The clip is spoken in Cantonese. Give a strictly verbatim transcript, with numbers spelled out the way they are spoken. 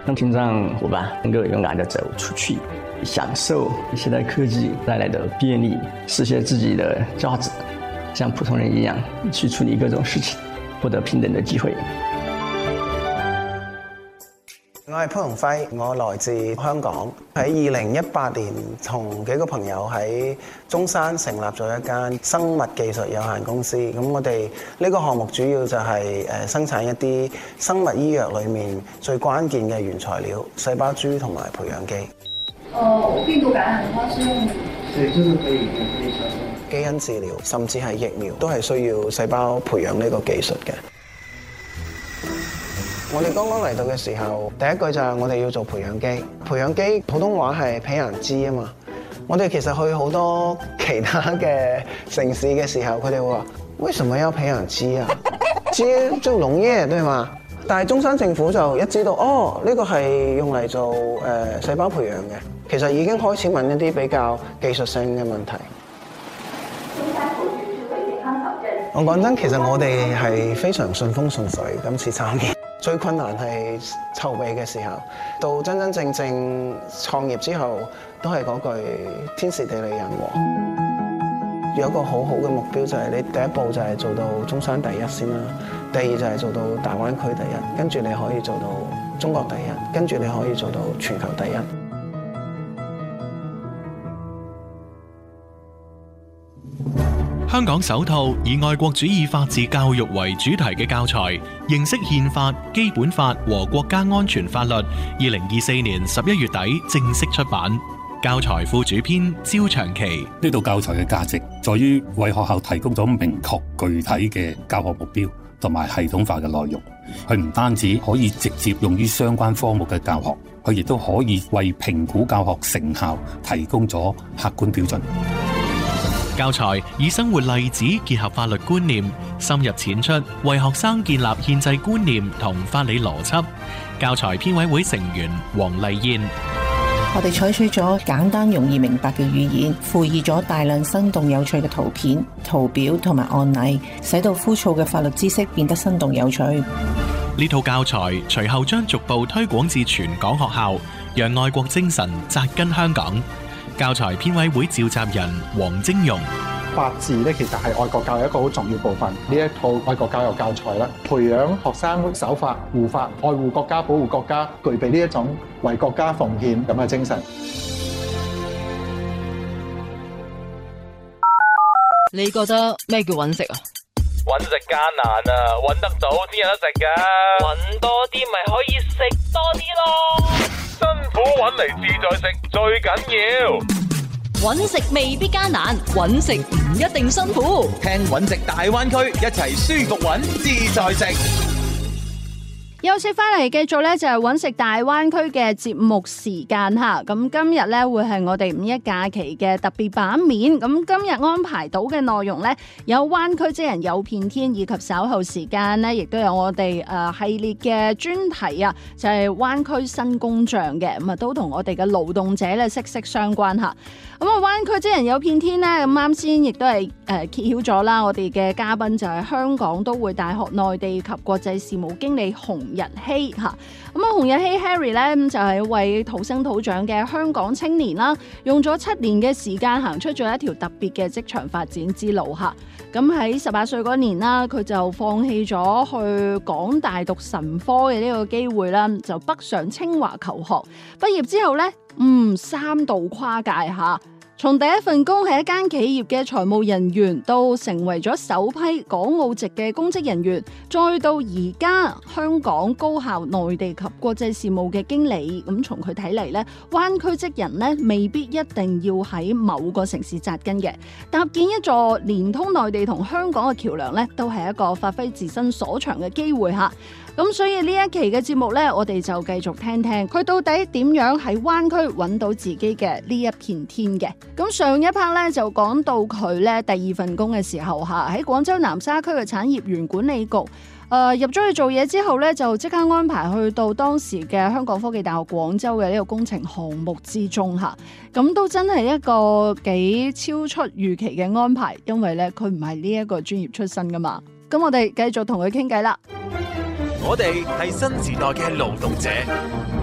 讓聽障夥伴能夠勇敢地走出去，享受現代科技帶來的便利，實現自己的價值，像普通人一樣去處理各種事情，獲得平等的機會。 我係潘鴻輝，我來自香港。喺二零一八年，同幾個朋友喺中山成立咗一間生物技術有限公司。咁我哋呢個項目主要就係誒生產一啲生物醫藥裏面最關鍵嘅原材料——細胞株同埋培養基。 哦，病毒感染的話是用？ 對，就是可以可以採用基因治療，甚至係疫苗，都係需要細胞培養呢個技術嘅。我哋剛剛嚟到嘅時候，第一句就係我哋要做培養基。培養基普通話係培養基啊嘛。我哋其實去好多其他嘅城市嘅時候，佢哋會話：為什麼要培養基啊？基就農業對嘛？但係中山政府就一知道，哦，呢個係用嚟做誒、呃、細胞培養嘅，其實已經開始問一啲比較技術性嘅問題。我講真，其實我哋係非常順風順水，今次參與。最困難係籌備嘅時候，到真真正正創業之後，都係嗰句天時地利人和。有一個好好嘅目標就係你第一步就係做到中山第一先啦，第二就係做到大灣區第一，跟住你可以做到中國第一，跟住你可以做到全球第一。 香港首套以愛國主義法治教育為主題嘅教材《認識憲法、基本法和國家安全法律》，二零二四年十一月底正式出版。教材副主編焦長期： 呢套教材嘅價值在於為學校提供咗明確具體嘅教學目標同埋系統化嘅內容。佢唔單止可以直接用於相關科目嘅教學，佢亦都可以為評估教學成效提供咗客觀標準。 教材以生活例子結合法律觀念，深入淺出，為學生建立憲制觀念同法理邏輯。教材編委會成員黃麗燕： 我哋採取咗簡單容易明白嘅語言，附以咗大量生動有趣嘅圖片、圖表同埋案例，使到枯燥嘅法律知識變得生動有趣。 呢套教材隨後將逐步推廣至全港學校，讓愛國精神扎根香港。教材編委會召集人黃晶容： 法治咧，其實係愛國教育一個好重要部分。呢一套愛國教育教材咧，培養學生守法、護法、愛護國家、保護國家，具備呢一種為國家奉獻咁嘅精神。 你覺得咩叫揾食啊？ 揾食艱難啊，揾得到先有得食噶。揾多啲咪可以食多啲咯。辛苦揾嚟自在食最緊要。 揾食未必艱難，揾食唔一定辛苦。 聽揾食大灣區，一齊舒服揾自在食。 休息翻嚟，繼續咧就係揾食大灣區嘅節目時間吓。咁今日咧會係我哋五一假期嘅特別版面。咁今日安排到嘅內容咧，有灣區職人有片天，以及稍後時間咧，亦都有我哋誒系列嘅專題啊，就係灣區新工匠嘅，咁啊都同我哋嘅勞動者咧息息相關吓。咁啊，灣區職人有片天咧，咁啱先亦都係誒揭曉咗啦。我哋嘅嘉賓就係香港都會大學內地及國際事務經理洪日曦吓。咁啊，洪日曦 Harry 咧咁就係一位土生土長嘅香港青年啦，用咗七年嘅時間行出咗一條特別嘅職場發展之路吓。咁喺十八歲嗰年啦，佢就放棄咗去港大讀神科嘅呢個機會啦，就北上清華求學。畢業之後咧，嗯，三度跨界吓。從第一份工係一間企業嘅財務人員，到成為咗首批港澳籍嘅公職人員，再到而家香港高校內地及國際事務嘅經理。咁從佢睇嚟呢，灣區職人呢未必一定要喺某個城市紮根嘅，搭建一座連通內地同香港嘅橋樑呢，都係一個發揮自身所長嘅機會吓。咁所以呢一期嘅節目呢，我哋就繼續聽聽佢到底點樣喺灣區揾到自己嘅呢一片天嘅。咁上一 part 咧就講到佢咧第二份工嘅時候吓，喺廣州南沙區嘅產業園管理局，誒、呃、入咗去做嘢之後咧，就即刻安排去到當時嘅香港科技大學廣州嘅呢個工程項目之中吓。咁都真係一個幾超出預期嘅安排，因為咧佢唔係呢一個專業出身噶嘛。咁我哋繼續同佢傾偈啦。 我哋係新時代嘅勞動者，